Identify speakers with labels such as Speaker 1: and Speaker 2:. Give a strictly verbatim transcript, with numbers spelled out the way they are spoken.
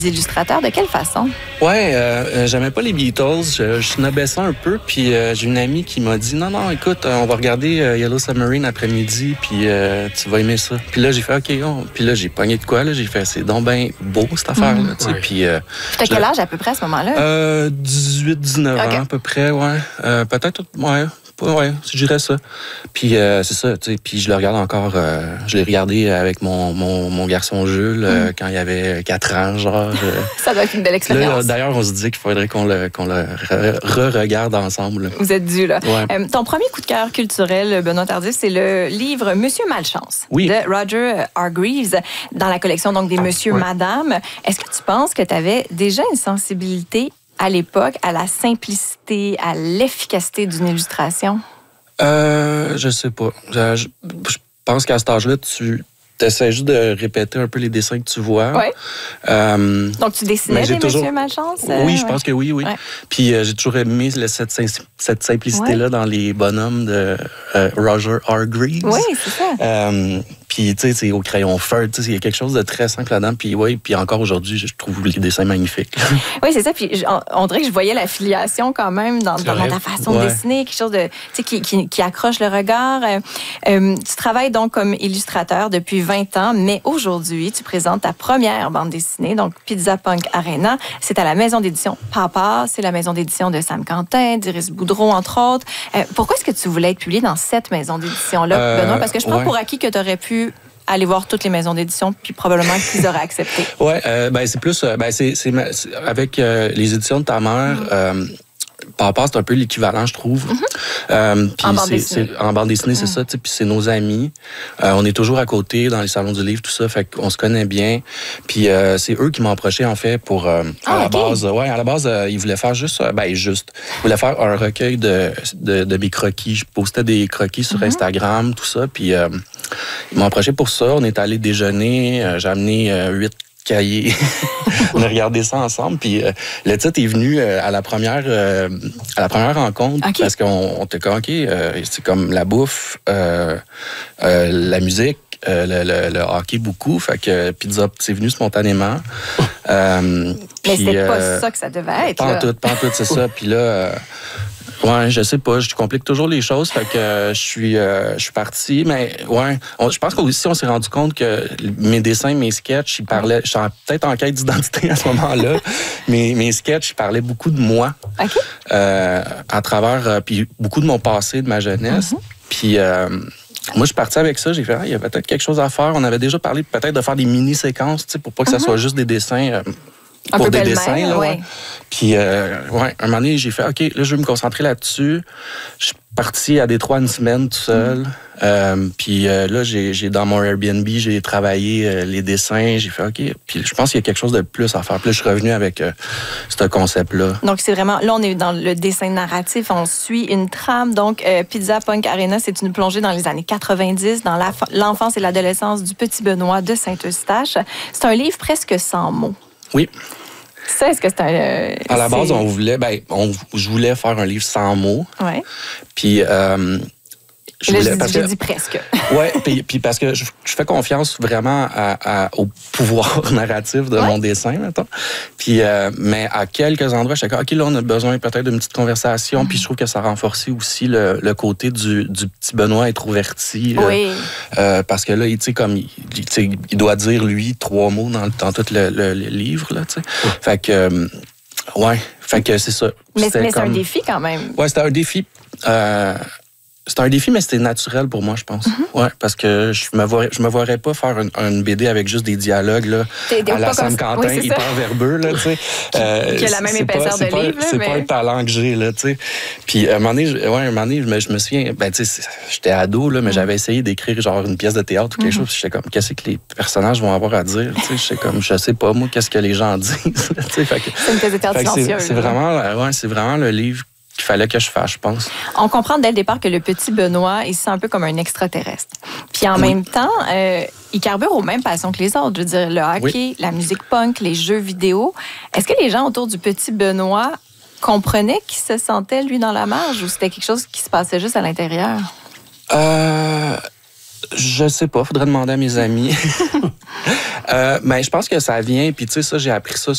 Speaker 1: illustrateurs. De quelle façon?
Speaker 2: Ouais, euh, j'aimais pas les Beatles. Je, je snobais ça un peu. Puis euh, j'ai une amie qui m'a dit, non, non, écoute, on va regarder euh, Yellow Submarine après-midi, puis euh, tu vas aimer ça. Puis là, j'ai fait, OK, oh. Puis là, j'ai pogné de quoi, là? J'ai fait, c'est donc ben beau, cette affaire-là, mmh. tu sais.
Speaker 3: Ouais.
Speaker 2: Puis... Euh,
Speaker 1: T'as quel âge à peu près à ce moment-là?
Speaker 2: Euh, dix-huit dix-neuf
Speaker 1: okay.
Speaker 2: ans, à peu près, ouais. Euh, peut-être, ouais. Ouais, je dirais ça. Puis euh, c'est ça, tu sais. Puis je le regarde encore. Euh, je l'ai regardé avec mon, mon, mon garçon Jules euh, mm. quand il avait quatre ans, genre. Euh,
Speaker 1: ça doit être une belle expérience.
Speaker 2: Là, d'ailleurs, on se dit qu'il faudrait qu'on le, qu'on le re-regarde ensemble. Là.
Speaker 1: Vous êtes dû, là.
Speaker 2: Ouais.
Speaker 1: Euh, ton premier coup de cœur culturel, Benoît Tardif, c'est le livre Monsieur Malchance
Speaker 2: oui.
Speaker 1: de Roger Hargreaves dans la collection donc des Monsieur,
Speaker 2: ouais.
Speaker 1: Madame. Est-ce que tu penses que tu avais déjà une sensibilité à l'époque, à la simplicité, à l'efficacité d'une illustration?
Speaker 2: Euh, je sais pas. Je, je, je pense qu'à cet âge-là, tu essaies juste de répéter un peu les dessins que tu vois.
Speaker 1: Oui.
Speaker 2: Euh,
Speaker 1: Donc, tu dessinais des toujours... Monsieur Malchance?
Speaker 2: Euh, oui, je pense
Speaker 1: ouais.
Speaker 2: que oui, oui. Ouais. Puis euh, j'ai toujours aimé cette, cette simplicité-là ouais. dans les bonhommes de euh, Roger Hargreaves.
Speaker 1: Oui, c'est ça.
Speaker 2: Euh, Puis, tu sais, c'est au crayon feutre, tu sais, il y a quelque chose de très simple là-dedans. Puis, oui, puis encore aujourd'hui, je trouve les dessins magnifiques.
Speaker 1: Oui, c'est ça. Puis, on, on dirait que je voyais la filiation quand même dans, dans, dans ta façon ouais. de dessiner, quelque chose de, tu sais, qui, qui, qui accroche le regard. Euh, euh, tu travailles donc comme illustrateur depuis vingt ans, mais aujourd'hui, tu présentes ta première bande dessinée, donc Pizza Punk Arena. C'est à la maison d'édition Papa, c'est la maison d'édition de Sam Quentin, d'Iris Boudreau, entre autres. Euh, pourquoi est-ce que tu voulais être publié dans cette maison d'édition-là, euh, Benoît? Parce que je prends ouais. pour acquis que tu aurais pu aller voir toutes les maisons d'édition, puis probablement qu'ils auraient accepté.
Speaker 2: Oui, euh, ben, c'est plus... Ben, c'est, c'est, c'est avec euh, les éditions de ta mère... Mm-hmm. Euh, Papa, c'est un peu l'équivalent, je trouve. Mm-hmm. Euh,
Speaker 1: en, bande
Speaker 2: c'est,
Speaker 1: c'est,
Speaker 2: en bande dessinée, c'est
Speaker 1: mm.
Speaker 2: ça. Puis c'est nos amis. Euh, on est toujours à côté dans les salons du livre, tout ça. Fait qu'on se connaît bien. Puis euh, c'est eux qui m'ont approché, en fait, pour... Euh,
Speaker 1: ah,
Speaker 2: à la
Speaker 1: okay.
Speaker 2: base, ouais, à la base, euh, ils voulaient faire juste... Euh, ben, juste. Ils voulaient faire un recueil de, de, de mes croquis. Je postais des croquis sur mm-hmm. Instagram, tout ça. Puis euh, ils m'ont approché pour ça. On est allé déjeuner. Euh, j'ai amené euh, huit cahiers. On a regardé ça ensemble. Puis euh, le titre est venu euh, à la première euh, à la première rencontre okay. parce qu'on on était comme OK, euh, c'est comme la bouffe, euh, euh, la musique, euh, le, le, le hockey beaucoup. Fait que Pizza, c'est venu spontanément.
Speaker 1: euh, Mais puis, c'était euh, pas ça que ça devait être.
Speaker 2: Pas en tout, pas en tout, c'est ça. Puis là. Euh, Ouais, je sais pas, je complique toujours les choses, fait que euh, je suis euh, je suis parti, mais ouais, on, je pense qu'aussi on s'est rendu compte que mes dessins, mes sketchs, ils parlaient, je suis peut-être en quête d'identité à ce moment-là, mais mes sketchs, ils parlaient beaucoup de moi,
Speaker 1: okay.
Speaker 2: euh, à travers, euh, puis beaucoup de mon passé, de ma jeunesse, mm-hmm. puis euh, moi, je suis parti avec ça, j'ai fait, ah, il y a peut-être quelque chose à faire, on avait déjà parlé peut-être de faire des mini-séquences, tu sais, pour pas que mm-hmm. ça soit juste des dessins... Euh,
Speaker 1: Un
Speaker 2: pour
Speaker 1: peu
Speaker 2: des dessins,
Speaker 1: là,
Speaker 2: là,
Speaker 1: ouais.
Speaker 2: ouais. Puis, euh, ouais, un moment donné, j'ai fait, OK, là, je vais me concentrer là-dessus. Je suis parti à Détroit une semaine tout seul. Mm. Euh, puis euh, là, j'ai, j'ai dans mon Airbnb, j'ai travaillé euh, les dessins. J'ai fait, OK. Puis je pense qu'il y a quelque chose de plus à faire. Puis là, je suis revenu avec euh, ce concept-là.
Speaker 1: Donc, c'est vraiment... Là, on est dans le dessin narratif. On suit une trame. Donc, euh, Pizza Punk Arena, c'est une plongée dans les années quatre-vingt-dix, dans la, l'enfance et l'adolescence du petit Benoît de Saint-Eustache. C'est un livre presque sans mots.
Speaker 2: Oui.
Speaker 1: Ça, est-ce que c'est un... Euh,
Speaker 2: à la
Speaker 1: c'est...
Speaker 2: base, on voulait... Ben, on, je voulais faire un livre sans mots.
Speaker 1: Oui.
Speaker 2: Puis... Euh,
Speaker 1: Je, Là, je, dis, je que, dis presque.
Speaker 2: Oui, puis, puis parce que je, je fais confiance vraiment à, à, au pouvoir narratif de ouais. mon dessin, mettons. Puis, euh, mais à quelques endroits, je suis OK, là, on a besoin peut-être d'une petite conversation. Mm-hmm. Puis je trouve que ça renforçait aussi le, le côté du, du petit Benoît introverti.
Speaker 1: Oui.
Speaker 2: Euh, parce que là, tu sais, comme, il, il doit dire, lui, trois mots dans, dans tout le, le, le livre, là, tu sais. Mm. Fait que, euh, ouais, fait que c'est ça.
Speaker 1: Mais, mais
Speaker 2: comme...
Speaker 1: c'est un défi quand même.
Speaker 2: Ouais, c'était un défi. Euh, C'était un défi, mais c'était naturel pour moi, je pense. Mm-hmm. Ouais, parce que je me vois, je me verrais pas faire une, une B D avec juste des dialogues là, à la Sam Quentin, oui, hyper verbeux là, tu sais.
Speaker 1: Euh, qui a la même épaisseur de
Speaker 2: pas,
Speaker 1: livre.
Speaker 2: C'est
Speaker 1: mais...
Speaker 2: pas un talent que j'ai là, tu sais. Puis à un moment donné, ouais, un moment donné, je me, je me souviens, ben tu sais, j'étais ado là, mais mm-hmm. j'avais essayé d'écrire genre une pièce de théâtre ou quelque mm-hmm. chose. J'étais comme, qu'est-ce que les personnages vont avoir à dire, tu sais. J'étais comme, je sais pas moi, qu'est-ce que les gens disent, tu sais. Fait que,
Speaker 1: c'est une pièce de théâtre silencieuse.
Speaker 2: C'est, c'est vraiment, ouais, c'est vraiment le livre qu'il fallait que je fasse, je pense.
Speaker 1: On comprend dès le départ que le petit Benoît, il se sent un peu comme un extraterrestre. Puis en oui. même temps, euh, il carbure aux mêmes passions que les autres. Je veux dire, le hockey, oui. la musique punk, les jeux vidéo. Est-ce que les gens autour du petit Benoît comprenaient qu'il se sentait, lui, dans la marge, ou c'était quelque chose qui se passait juste à l'intérieur?
Speaker 2: Euh... Je sais pas, faudrait demander à mes amis. euh, mais je pense que ça vient, puis tu sais, ça, j'ai appris ça